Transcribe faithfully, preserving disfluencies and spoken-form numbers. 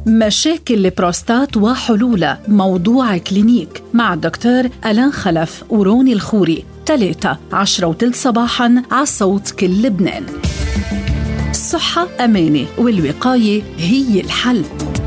مشاكل البروستات وحلولها، موضوع كلينيك مع الدكتور ألان خلف وروني الخوري. ثلاثة عشرة وثلث صباحا على صوت كل لبنان. الصحة أمانة والوقاية هي الحل.